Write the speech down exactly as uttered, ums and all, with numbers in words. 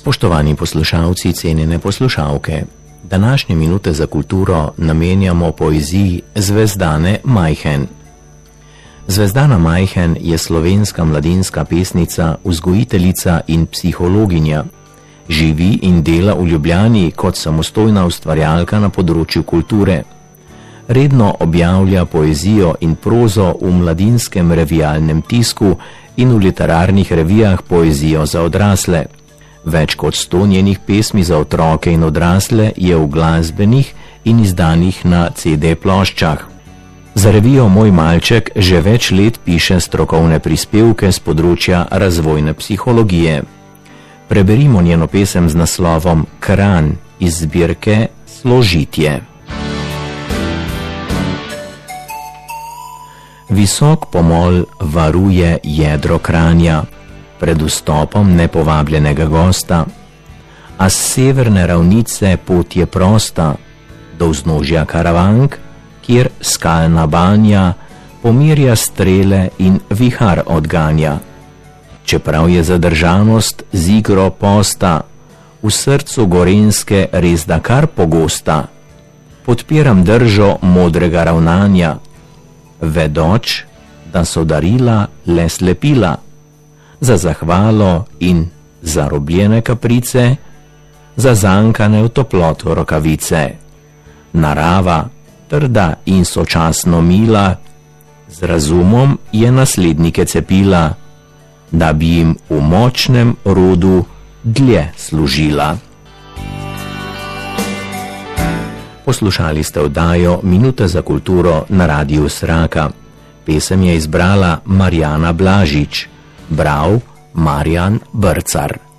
Spoštovani poslušalci, cenjene poslušalke, današnje minute za kulturo namenjamo poeziji Zvezdane Majhen. Zvezdana Majhen je slovenska mladinska pesnica, vzgojiteljica in psihologinja. Živi in dela v Ljubljani kot samostojna ustvarjalka na področju kulture. Redno objavlja poezijo in prozo v mladinskem revijalnem tisku in v literarnih revijah poezijo za odrasle. Več kot sto njenih pesmi za otroke in odrasle je v glasbenih in izdanih na ce de ploščah. Za revijo Moj malček že več let piše strokovne prispevke z področja razvojne psihologije. Preberimo njeno pesem z naslovom Kranj iz zbirke Složitje. Visok pomol varuje jedro Kranja pred vstopom nepovabljenega gosta, a s severne ravnice pot je prosta do vznožja Karavank, kjer skalna banja pomirja strele in vihar odganja. Čeprav je zadržanost z igro posta v srcu Gorenjske resda kar pogosta, podpiram držo modrega ravnanja, vedoč, da so darila le slepila, za zahvalo in zarobljene kaprice, za zankane v toploto rokavice. Narava, trda in sočasno mila, z razumom je naslednike cepila, da bi jim v močnem rodu dlje služila. Poslušali ste oddajo Minute za kulturo na Radiu Sraka. Pesem je izbrala Marjana Blažič, bral Marjan Brcar.